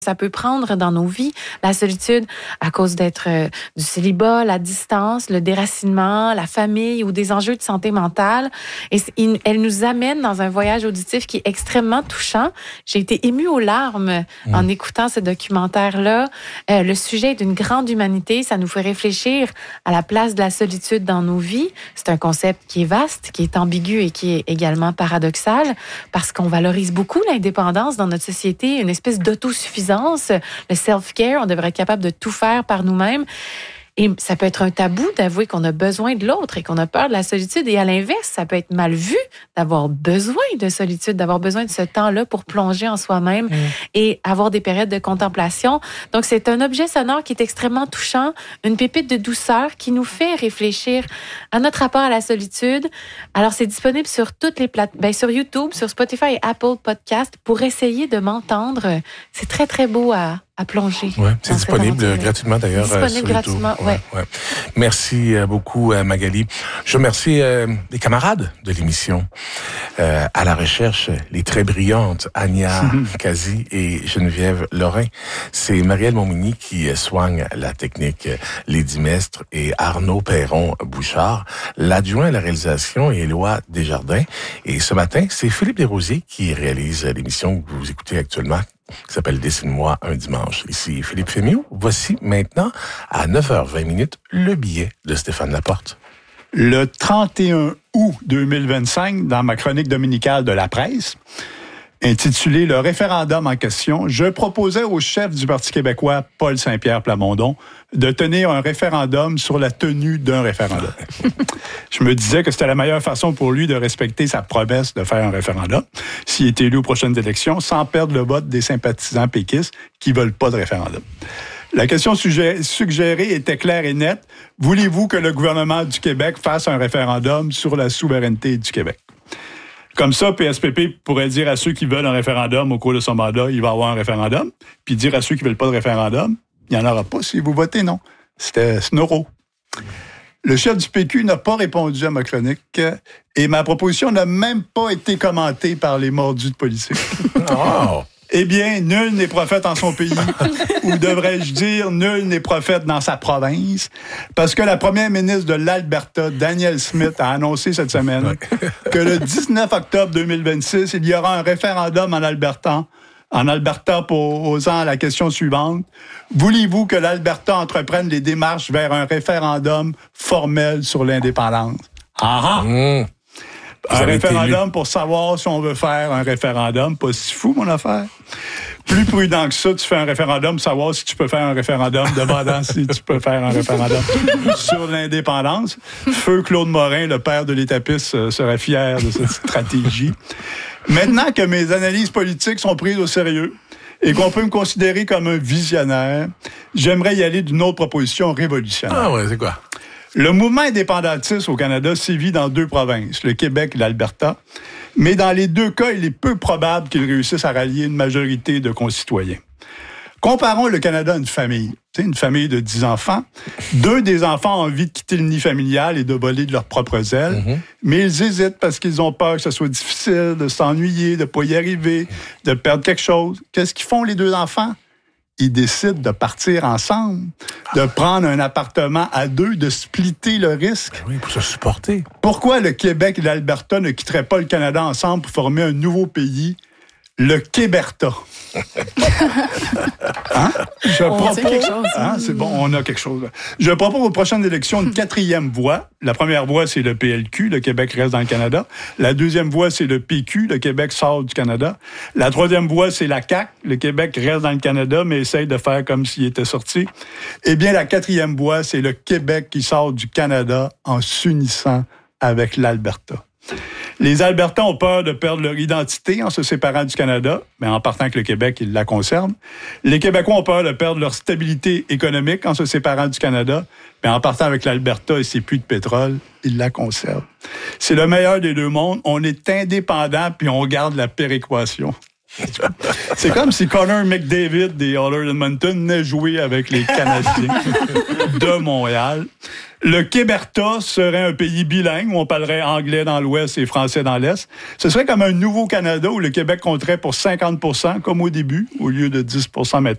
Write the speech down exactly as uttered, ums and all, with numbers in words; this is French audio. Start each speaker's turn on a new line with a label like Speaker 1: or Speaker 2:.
Speaker 1: ça peut prendre dans nos vies, la solitude à cause d'être euh, du célibat, la distance, le déracinement, la famille ou des enjeux de santé mentale. Et il, elle nous amène dans un voyage auditif qui est extrêmement touchant. J'ai été émue aux larmes mmh. en écoutant ce documentaire-là. Euh, le sujet est d'une grande humanité. Ça nous fait réfléchir à la place de la solitude dans nos vies. C'est un concept qui est vaste, qui est ambigu et qui est également paradoxal parce qu'on valorise beaucoup l'indépendance dans notre société, une espèce d'autosuffisance. Le self-care, on devrait être capable de tout faire par nous-mêmes. Et ça peut être un tabou d'avouer qu'on a besoin de l'autre et qu'on a peur de la solitude. Et à l'inverse, ça peut être mal vu d'avoir besoin de solitude, d'avoir besoin de ce temps-là pour plonger en soi-même mmh. et avoir des périodes de contemplation. Donc, c'est un objet sonore qui est extrêmement touchant, une pépite de douceur qui nous fait réfléchir à notre rapport à la solitude. Alors, c'est disponible sur toutes les plateformes, ben, sur YouTube, sur Spotify et Apple Podcast pour essayer de m'entendre. C'est très, très beau à à plonger.
Speaker 2: Ouais, c'est disponible gratuitement d'ailleurs.
Speaker 1: Disponible
Speaker 2: sur
Speaker 1: gratuitement,
Speaker 2: YouTube.
Speaker 1: ouais.
Speaker 2: Ouais, ouais. Merci beaucoup Magali. Je remercie euh, les camarades de l'émission. Euh, à la recherche, les très brillantes Ania Kazi et Geneviève Lorrain. C'est Marielle Montmigny qui soigne la technique, Lady Mestre et Arnaud Perron-Bouchard. L'adjoint à la réalisation est Éloi Desjardins. Et ce matin, c'est Philippe Desrosiers qui réalise l'émission que vous écoutez actuellement, qui s'appelle « Dessine-moi un dimanche ». Ici Philippe Fémiot. Voici maintenant, à neuf heures vingt minutes, le billet de Stéphane Laporte.
Speaker 3: Le trente et un août deux mille vingt-cinq, dans ma chronique dominicale de La Presse, intitulée « Le référendum en question », je proposais au chef du Parti québécois, Paul Saint-Pierre Plamondon, de tenir un référendum sur la tenue d'un référendum. Je me disais que c'était la meilleure façon pour lui de respecter sa promesse de faire un référendum, s'il est élu aux prochaines élections, sans perdre le vote des sympathisants péquistes qui ne veulent pas de référendum. La question suggérée était claire et nette. Voulez-vous que le gouvernement du Québec fasse un référendum sur la souveraineté du Québec? Comme ça, P S P P pourrait dire à ceux qui veulent un référendum au cours de son mandat, il va y avoir un référendum, puis dire à ceux qui ne veulent pas de référendum, il n'y en aura pas si vous votez non. C'était Snoro. Le chef du P Q n'a pas répondu à ma chronique et ma proposition n'a même pas été commentée par les mordus de politique. Oh. Eh bien, nul n'est prophète en son pays, ou devrais-je dire, nul n'est prophète dans sa province, parce que la première ministre de l'Alberta, Danielle Smith, a annoncé cette semaine que le dix-neuf octobre deux mille vingt-six, il y aura un référendum en Alberta, en Alberta posant la question suivante. Voulez-vous que l'Alberta entreprenne les démarches vers un référendum formel sur l'indépendance? Ah ah! Mmh. Un référendum pour savoir si on veut faire un référendum. Pas si fou, mon affaire. Plus prudent que ça, tu fais un référendum pour savoir si tu peux faire un référendum demandant si tu peux faire un référendum sur l'indépendance. Feu Claude Morin, le père de l'étapiste, serait fier de cette stratégie. Maintenant que mes analyses politiques sont prises au sérieux et qu'on peut me considérer comme un visionnaire, j'aimerais y aller d'une autre proposition révolutionnaire.
Speaker 2: Ah ouais, c'est quoi?
Speaker 3: Le mouvement indépendantiste au Canada sévit dans deux provinces, le Québec et l'Alberta, mais dans les deux cas, il est peu probable qu'ils réussissent à rallier une majorité de concitoyens. Comparons le Canada à une famille. Tu sais, une famille de dix enfants. Deux des enfants ont envie de quitter le nid familial et de voler de leurs propres ailes, mm-hmm. mais ils hésitent parce qu'ils ont peur que ce soit difficile, de s'ennuyer, de ne pas y arriver, de perdre quelque chose. Qu'est-ce qu'ils font, les deux enfants? Ils décident de partir ensemble, de prendre un appartement à deux, de splitter le risque.
Speaker 2: Oui, pour se supporter.
Speaker 3: Pourquoi le Québec et l'Alberta ne quitteraient pas le Canada ensemble pour former un nouveau pays, le Québerta? Hein? Je
Speaker 1: on
Speaker 3: propose,
Speaker 1: quelque chose.
Speaker 3: Hein? C'est bon, on a quelque chose. Je propose aux prochaines élections une quatrième voie. La première voie, c'est le P L Q, le Québec reste dans le Canada. La deuxième voie, c'est le P Q, le Québec sort du Canada. La troisième voie, c'est la C A Q, le Québec reste dans le Canada, mais essaye de faire comme s'il était sorti. Eh bien, la quatrième voie, c'est le Québec qui sort du Canada en s'unissant avec l'Alberta. Les Albertans ont peur de perdre leur identité en se séparant du Canada, mais en partant avec le Québec, ils la conservent. Les Québécois ont peur de perdre leur stabilité économique en se séparant du Canada, mais en partant avec l'Alberta et ses puits de pétrole, ils la conservent. C'est le meilleur des deux mondes. On est indépendant puis on garde la péréquation. C'est comme si Connor McDavid des Oilers d'Edmonton venait jouer avec les Canadiens de Montréal. Le Québécois serait un pays bilingue où on parlerait anglais dans l'Ouest et français dans l'Est. Ce serait comme un nouveau Canada où le Québec compterait pour cinquante pour cent, comme au début, au lieu de dix pour cent maintenant.